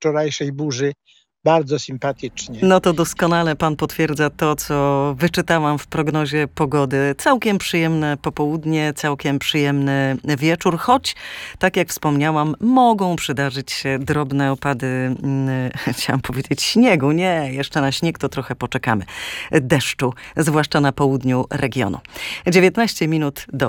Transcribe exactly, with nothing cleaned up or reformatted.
wczorajszej burzy bardzo sympatycznie. No to doskonale pan potwierdza to, co wyczytałam w prognozie pogody. Całkiem przyjemne popołudnie, całkiem przyjemny wieczór, choć, tak jak wspomniałam, mogą przydarzyć się drobne opady, hmm, chciałam powiedzieć śniegu. Nie, jeszcze na śnieg to trochę poczekamy. Deszczu, zwłaszcza na południu regionu. dziewiętnaście minut do